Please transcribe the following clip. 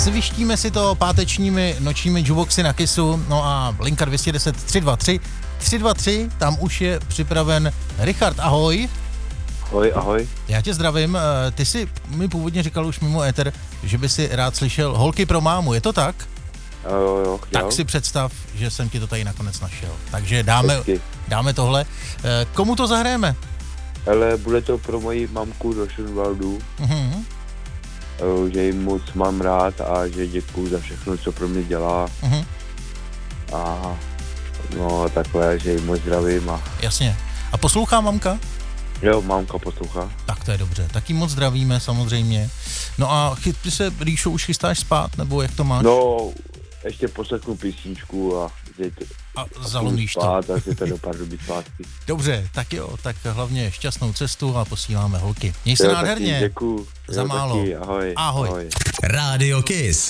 Svištíme si to pátečními nočními jukeboxy na Kissu, no a linka 210 323 323, tam už je připraven Richard, ahoj. Ahoj, ahoj. Já tě zdravím, ty jsi mi původně říkal už mimo éter, že by si rád slyšel Holky pro mámu, je to tak? Jo. Tak si představ, že jsem ti to tady nakonec našel. Takže dáme tohle. Komu to zahrajeme? Ale bude to pro moji mamku do Šunvaldu, že ji moc mám rád a že děkuju za všechno, co pro mě dělá. A no takhle, že ji moc zdravím. Jasně. A poslouchá mamka? Jo, mámka poslouchá. Tak to je dobře, tak jí moc zdravíme samozřejmě. No a ty se, Ríšo, už chystáš spát, nebo jak to máš? No, ještě poslechnu písničku a zalumíš to. Spát a si to dopadnu být zpátky. Dobře, tak jo, tak hlavně šťastnou cestu a posíláme holky. Měj se nádherně. Děkuju. Za málo. Taky, ahoj. Ahoj. Rádio Kiss.